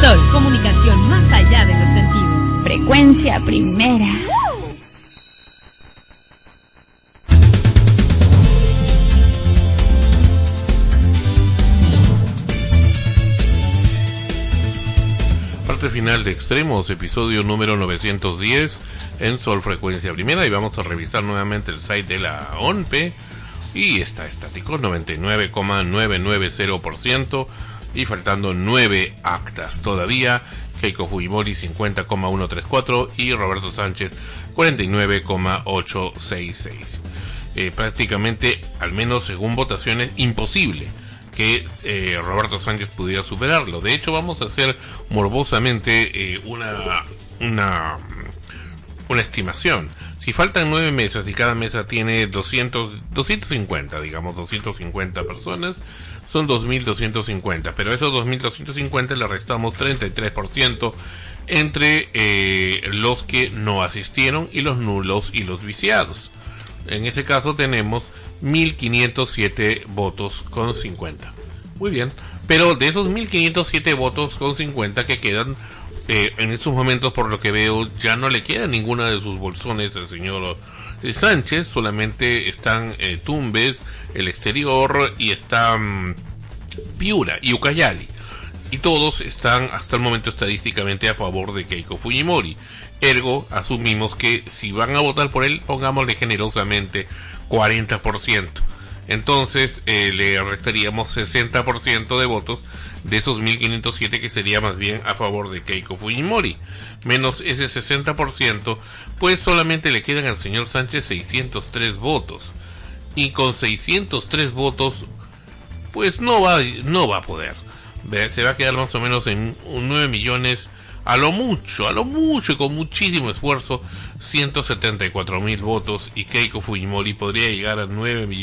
Sol, comunicación más allá de los sentidos. Frecuencia primera. Parte final de Extremos, episodio número 910 en Sol Frecuencia Primera, y vamos a revisar nuevamente el site de la ONPE y está estático, 99,990%, y faltando 9 actas todavía. Keiko Fujimori 50,134 y Roberto Sánchez 49,866. Prácticamente, al menos según votaciones, imposible que Roberto Sánchez pudiera superarlo. De hecho, vamos a hacer morbosamente una estimación. Si faltan 9 mesas y cada mesa tiene 250, digamos 250 personas, son 2.250, pero a esos 2.250 le restamos 33% entre los que no asistieron y los nulos y los viciados. En ese caso tenemos 1.507 votos con 50. Muy bien, pero de esos 1.507 votos con 50 que quedan, en estos momentos, por lo que veo, ya no le queda ninguna de sus bolsones al señor Sánchez. Solamente están Tumbes, el Exterior, y está Piura y Ucayali, y todos están hasta el momento estadísticamente a favor de Keiko Fujimori. Ergo, asumimos que si van a votar por él, pongámosle generosamente 40%. Entonces le restaríamos 60% de votos de esos 1.507, que sería más bien a favor de Keiko Fujimori. Menos ese 60%, pues solamente le quedan al señor Sánchez 603 votos. Y con 603 votos, pues no va a poder. Se va a quedar más o menos en 9 millones, a lo mucho, y con muchísimo esfuerzo, 174.000 votos, y Keiko Fujimori podría llegar a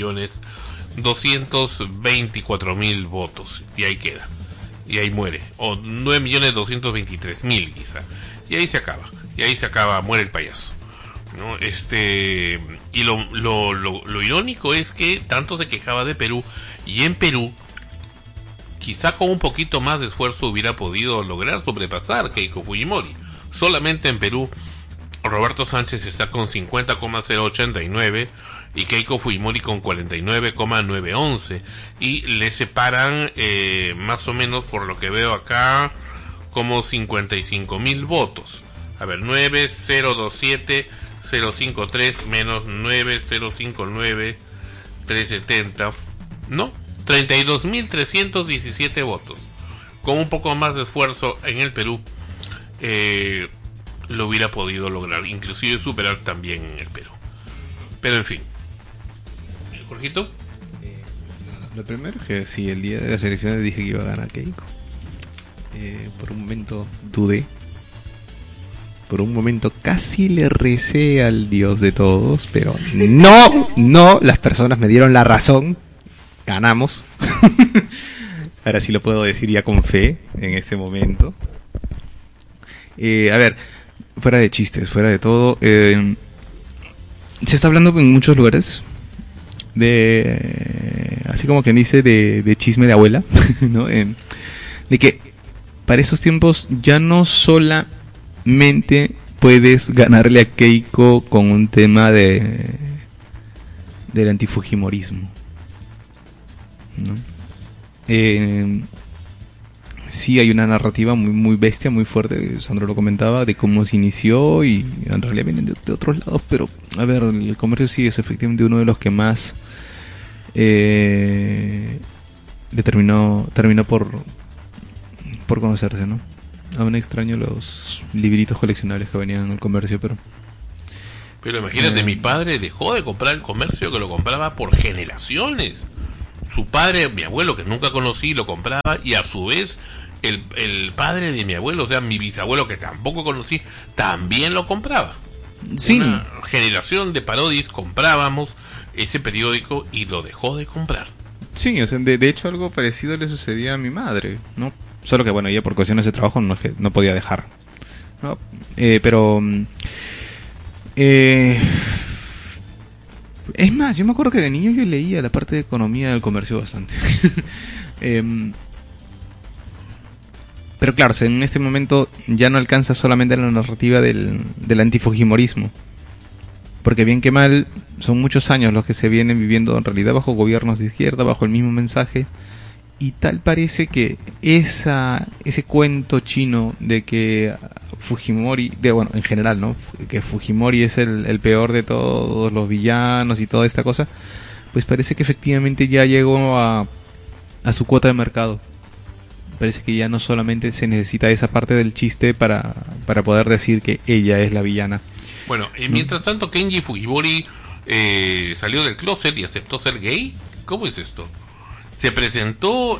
9.224.000 votos, y ahí queda, y ahí muere, o 9.223.000 quizá, y ahí se acaba, muere el payaso, ¿no? Y lo irónico es que tanto se quejaba de Perú, y en Perú quizá con un poquito más de esfuerzo hubiera podido lograr sobrepasar Keiko Fujimori. Solamente en Perú, Roberto Sánchez está con 50,089 y Keiko Fujimori con 49,911, y le separan más o menos, por lo que veo acá, como 55.000 votos. A ver, 9,027,053 menos 9,059,370, ¿no? 32.317 votos. Con un poco más de esfuerzo en el Perú, lo hubiera podido lograr, inclusive superar también en el Perú. Pero en fin, Jorgito. Lo primero es que sí, el día de las elecciones dije que iba a ganar Keiko. Por un momento dudé. Por un momento casi le recé al Dios de todos, pero no, las personas me dieron la razón. Ganamos. Ahora sí lo puedo decir ya con fe en este momento. A ver, fuera de chistes, fuera de todo, se está hablando en muchos lugares de, así como quien dice, de chisme de abuela, ¿no? De que para esos tiempos ya no solamente puedes ganarle a Keiko con un tema del antifujimorismo, ¿no? Sí hay una narrativa muy bestia, muy fuerte, Sandro lo comentaba, de cómo se inició, y en realidad vienen de otros lados, pero a ver, el comercio sí es efectivamente uno de los que más terminó por conocerse, ¿no? Aún extraño los libritos coleccionables que venían en el comercio, pero Imagínate, mi padre dejó de comprar el comercio, que lo compraba por generaciones. Su padre, mi abuelo, que nunca conocí, lo compraba, y a su vez el padre de mi abuelo, o sea, mi bisabuelo, que tampoco conocí, también lo compraba. Sí. Una generación de parodis comprábamos ese periódico y lo dejó de comprar. Sí, o sea, de hecho algo parecido le sucedía a mi madre, ¿no? Solo que bueno, ella por cuestiones de trabajo no es que no podía dejar, ¿no? Pero es más, yo me acuerdo que de niño yo leía la parte de economía del comercio bastante. Pero claro, en este momento ya no alcanza solamente la narrativa del antifujimorismo. Porque bien que mal, son muchos años los que se vienen viviendo en realidad bajo gobiernos de izquierda, bajo el mismo mensaje. Y tal parece que ese cuento chino de que Fujimori, bueno, en general, ¿no? Que Fujimori es el peor de todos los villanos y toda esta cosa, pues parece que efectivamente ya llegó a su cuota de mercado. Parece que ya no solamente se necesita esa parte del chiste para poder decir que ella es la villana. Bueno, mientras tanto Kenji Fujimori salió del closet y aceptó ser gay. ¿Cómo es esto? Se presentó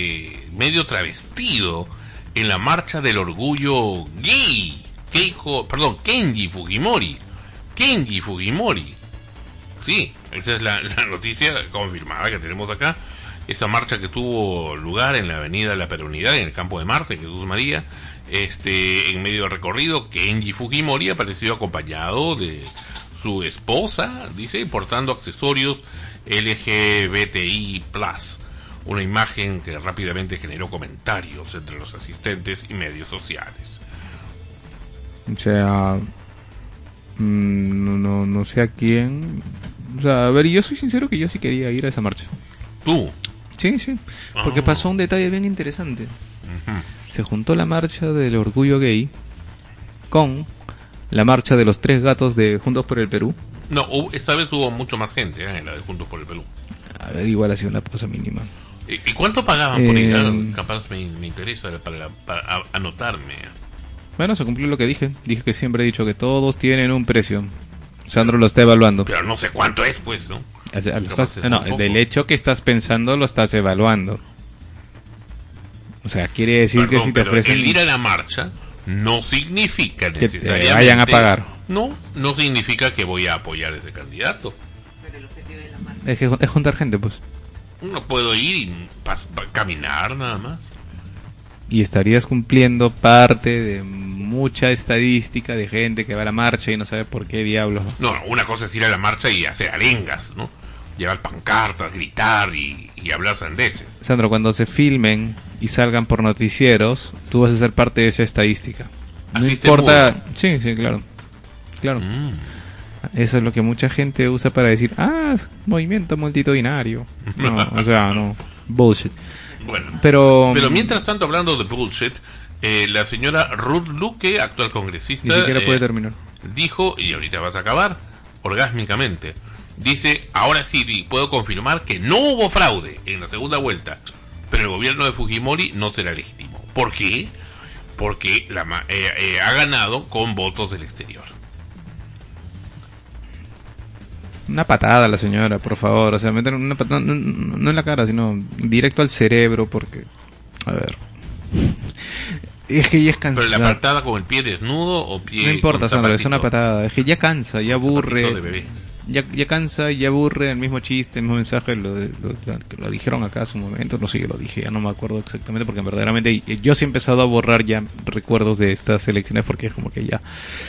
medio travestido en la marcha del orgullo gay. Kenji Fujimori. Kenji Fujimori. Sí, esa es la noticia confirmada que tenemos acá. Esta marcha que tuvo lugar en la avenida La Peronidad, en el Campo de Marte, Jesús María, en medio del recorrido, Kenji Fujimori apareció acompañado de su esposa, dice, portando accesorios LGBTI+, una imagen que rápidamente generó comentarios entre los asistentes y medios sociales. O sea, no sé a quién. O sea, a ver, yo soy sincero que yo sí quería ir a esa marcha. ¿Tú? Sí, porque pasó un detalle bien interesante. Uh-huh. Se juntó la marcha del orgullo gay con la marcha de los 3 gatos de Juntos por el Perú. No, esta vez hubo mucho más gente en la de Juntos por el Perú. A ver, igual ha sido una cosa mínima. ¿Y cuánto pagaban por ir? Capaz me interesa para anotarme. Bueno, se cumplió lo que dije. Dije que siempre he dicho que todos tienen un precio. Sandro lo está evaluando. Pero no sé cuánto es, pues, ¿no? Del hecho que estás pensando lo estás evaluando. O sea, quiere decir que si te ofrecen... el ir a la marcha no significa que necesariamente... te vayan a pagar. No significa que voy a apoyar a ese candidato. Pero el objetivo de la marcha es juntar gente, pues. No puedo ir y caminar nada más. Y estarías cumpliendo parte de mucha estadística de gente que va a la marcha y no sabe por qué diablos. No, una cosa es ir a la marcha y hacer arengas, ¿no? Llevar pancartas, gritar y hablar sandeces. Sandro, cuando se filmen y salgan por noticieros, tú vas a ser parte de esa estadística. No importa... Sí, claro. Eso es lo que mucha gente usa para decir, movimiento multitudinario. No, o sea, no. Bullshit. Bueno, pero mientras tanto, hablando de bullshit, la señora Ruth Luque, actual congresista, ni siquiera puede terminar. Dijo, y ahorita vas a acabar, orgásmicamente, dice, ahora sí puedo confirmar que no hubo fraude en la segunda vuelta, pero el gobierno de Fujimori no será legítimo. ¿Por qué? Porque ha ganado con votos del exterior. Una patada a la señora, por favor. O sea, meter una patada, no en la cara, sino directo al cerebro, porque... A ver... Es que ya es cansada. ¿Pero la patada con el pie desnudo o pie... No importa, Sandro, es una patada. Es que ya cansa, ya aburre. Ya cansa y ya aburre el mismo chiste, el mismo mensaje. Lo dijeron acá hace un momento. No sé, yo lo dije, ya no me acuerdo exactamente, porque verdaderamente yo sí he empezado a borrar ya recuerdos de estas elecciones, porque es como que ya...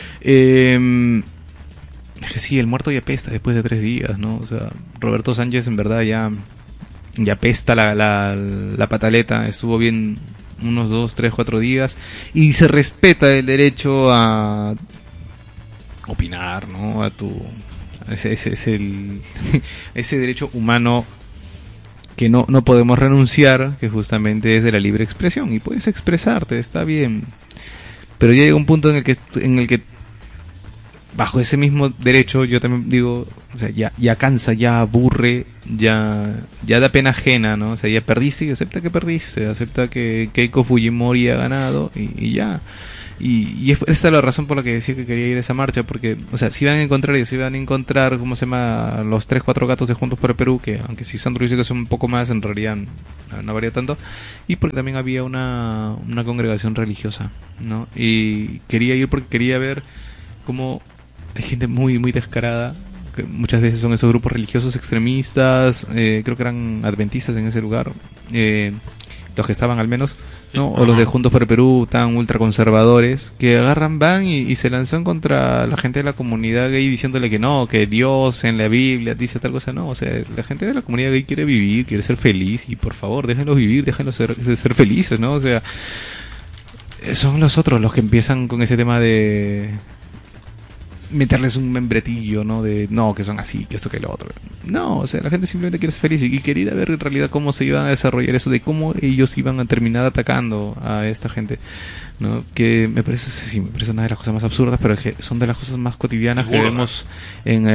Es que sí, el muerto ya pesta después de 3 días, ¿no? O sea, Roberto Sánchez en verdad ya pesta la pataleta. Estuvo bien unos 2, 3, 4 días y se respeta el derecho a opinar, ¿no? Ese es ese derecho humano que no podemos renunciar, que justamente es de la libre expresión, y puedes expresarte, está bien, pero ya llega un punto en el que bajo ese mismo derecho, yo también digo, o sea, ya cansa, ya aburre, ya da pena ajena, ¿no? O sea, ya perdiste y acepta que perdiste, acepta que Keiko Fujimori ha ganado y ya. Y esa es la razón por la que decía que quería ir a esa marcha, porque, o sea, si van a encontrar, ¿cómo se llama? Los 3-4 gatos de Juntos por el Perú, que aunque si Sandro dice que son un poco más, en realidad no varía tanto, y porque también había una congregación religiosa, ¿no? Y quería ir porque quería ver cómo hay gente muy muy descarada, que muchas veces son esos grupos religiosos extremistas, creo que eran adventistas en ese lugar, los que estaban al menos, ¿no? O los de Juntos por el Perú, tan ultraconservadores, que van y se lanzan contra la gente de la comunidad gay diciéndole que no, que Dios en la Biblia dice tal cosa. No, o sea, la gente de la comunidad gay quiere vivir, quiere ser feliz, y por favor, déjenlos vivir, déjenlos ser felices, ¿no? O sea, son los otros los que empiezan con ese tema de meterles un membretillo, ¿no? De no, que son así, que esto, que lo otro. No, o sea, la gente simplemente quiere ser feliz y quería ver en realidad cómo se iban a desarrollar eso, de cómo ellos iban a terminar atacando a esta gente, ¿no? Que me parece una de las cosas más absurdas, pero que son de las cosas más cotidianas que vemos en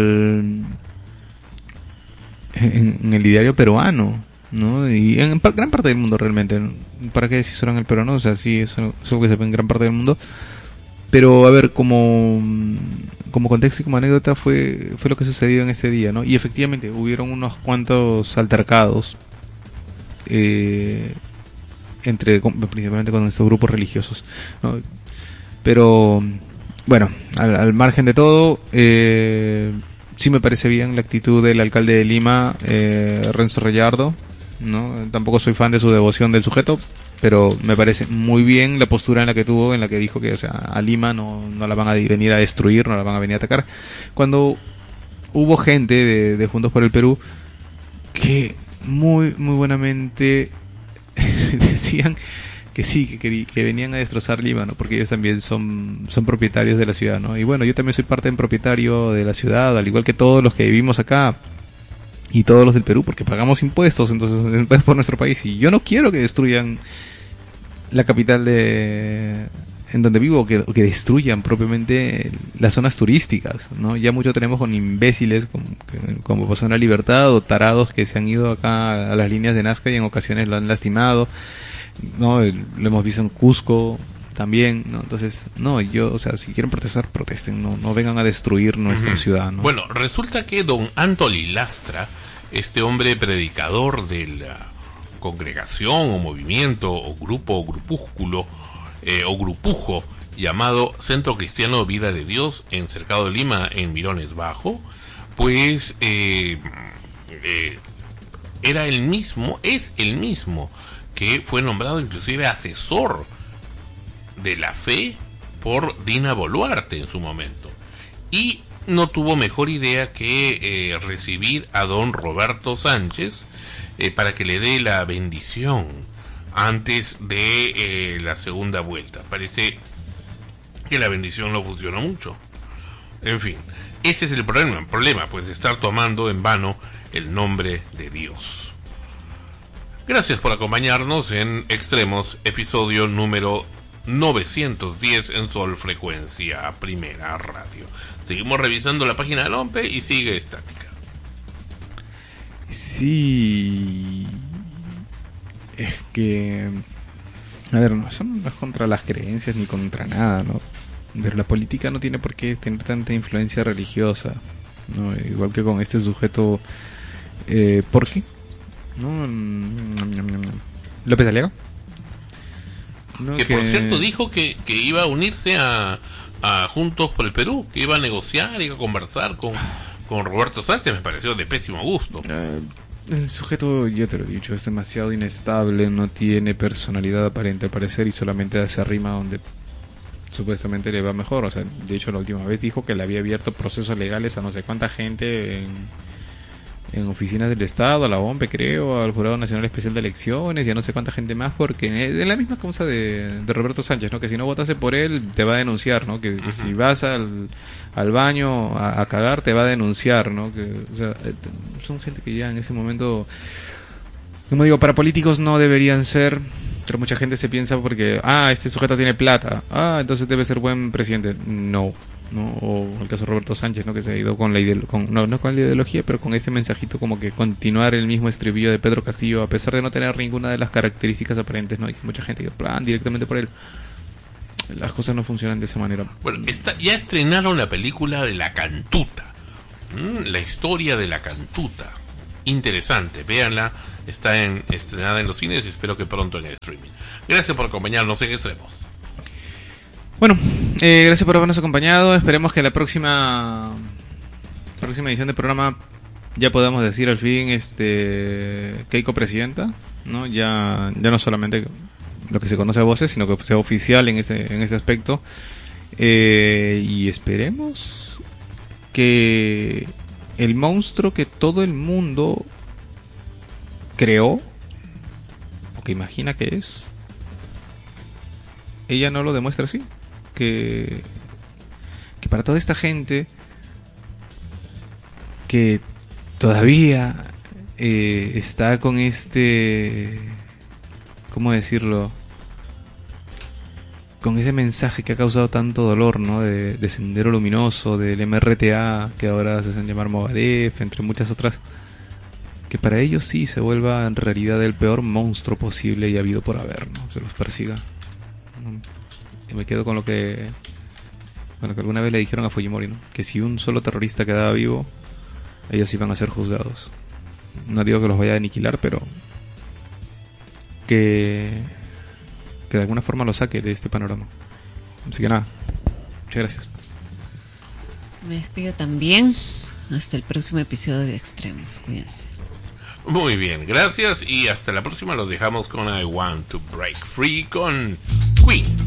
el diario peruano, ¿no? Y en gran parte del mundo realmente. ¿Para qué decir solo en el peruano? O sea, sí, eso es algo que se ve en gran parte del mundo. Pero a ver, como contexto y como anécdota fue lo que sucedió en ese día, ¿no? Y efectivamente hubieron unos cuantos altercados principalmente con estos grupos religiosos, ¿no? Pero bueno, al margen de todo, sí me parece bien la actitud del alcalde de Lima, Renzo Rellardo, ¿no? Tampoco soy fan de su devoción del sujeto, pero me parece muy bien la postura en la que tuvo, en la que dijo que, o sea, a Lima no la van a venir a destruir, no la van a venir a atacar. Cuando hubo gente de Juntos por el Perú que muy buenamente decían que sí, que venían a destrozar Lima, ¿no? Porque ellos también son propietarios de la ciudad, ¿no? Y bueno, yo también soy parte de un propietario de la ciudad, al igual que todos los que vivimos acá y todos los del Perú, porque pagamos impuestos, entonces por nuestro país, y yo no quiero que destruyan la capital en donde vivo, que destruyan propiamente las zonas turísticas, ¿no? Ya mucho tenemos con imbéciles como pasó en La Libertad, o tarados que se han ido acá a las líneas de Nazca y en ocasiones lo han lastimado, ¿no? Lo hemos visto en Cusco también, ¿no? Entonces, no, o sea, si quieren protestar, protesten, no vengan a destruir nuestra ciudad, ¿no? Bueno, resulta que don Antoli Lastra, este hombre predicador de la congregación o movimiento o grupo o grupúsculo o grupujo llamado Centro Cristiano Vida de Dios en Cercado de Lima, en Mirones Bajo, pues era el mismo, es el mismo que fue nombrado inclusive asesor de la fe por Dina Boluarte en su momento, y no tuvo mejor idea que recibir a don Roberto Sánchez para que le dé la bendición antes de la segunda vuelta. Parece que la bendición no funcionó mucho. En fin, ese es el problema, pues, de estar tomando en vano el nombre de Dios. Gracias por acompañarnos en Extremos, episodio número 910 en Sol Frecuencia Primera Radio. Seguimos revisando la página del OMPE y sigue estática. Sí, es que, a ver, eso no es contra las creencias ni contra nada, ¿no? Pero la política no tiene por qué tener tanta influencia religiosa, ¿no? Igual que con este sujeto, ¿por qué? ¿No? López Aliaga. No, que por cierto dijo que iba a unirse a Juntos por el Perú, que iba a negociar, iba a conversar con Roberto Sánchez. Me pareció de pésimo gusto. El sujeto, ya te lo he dicho, es demasiado inestable, no tiene personalidad aparente al parecer, y solamente se arrima donde supuestamente le va mejor. O sea, de hecho la última vez dijo que le había abierto procesos legales a no sé cuánta gente en oficinas del Estado, a la OMPE creo, al Jurado Nacional Especial de Elecciones y a no sé cuánta gente más, porque es la misma cosa de Roberto Sánchez, ¿no? Que si no votase por él te va a denunciar, ¿no? Que si vas al baño a cagar te va a denunciar, ¿no? Que, o sea, son gente que ya en ese momento, como digo, para políticos no deberían ser, pero mucha gente se piensa porque, este sujeto tiene plata, entonces debe ser buen presidente. No, o el caso de Roberto Sánchez, ¿no? Que se ha ido con la no con la ideología, pero con este mensajito como que continuar el mismo estribillo de Pedro Castillo, a pesar de no tener ninguna de las características aparentes, ¿no? Y que mucha gente plan directamente por él. Las cosas no funcionan de esa manera. Bueno, ya estrenaron la película de La Cantuta, la historia de La Cantuta. Interesante, véanla, está estrenada en los cines y espero que pronto en el streaming. Gracias por acompañarnos en Extremos. Bueno, gracias por habernos acompañado. Esperemos que la próxima edición del programa ya podamos decir al fin Keiko presidenta, ¿no? Ya no solamente lo que se conoce a voces, sino que sea oficial en ese aspecto. Y esperemos que el monstruo que todo el mundo creó o que imagina que es ella no lo demuestra así. Que para toda esta gente que todavía está con ¿cómo decirlo? Con ese mensaje que ha causado tanto dolor, ¿no? De Sendero Luminoso, del MRTA, que ahora se hacen llamar Movadef, entre muchas otras, que para ellos sí se vuelva en realidad el peor monstruo posible y habido por haber, ¿no? Se los persiga. Y me quedo con lo que alguna vez le dijeron a Fujimori, ¿no? Que si un solo terrorista quedaba vivo, ellos iban a ser juzgados. No digo que los vaya a aniquilar, pero que de alguna forma lo saque de este panorama. Así que nada, muchas gracias. Me despido también. Hasta el próximo episodio de Extremos. Cuídense. Muy bien, gracias y hasta la próxima. Los dejamos con I Want to Break Free con Queen.